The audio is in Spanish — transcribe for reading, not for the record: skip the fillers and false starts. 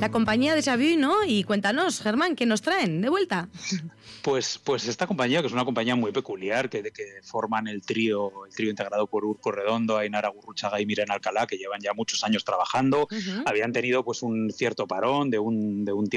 la compañía de Xavier, ¿no? Y cuéntanos, Germán, ¿qué nos traen de vuelta? Pues esta compañía, que es una compañía muy peculiar, que forman el trío integrado por Urko Redondo, Ainara Gurruchaga y Miren Alcalá, que llevan ya muchos años trabajando. Habían tenido pues un cierto parón de un tiempo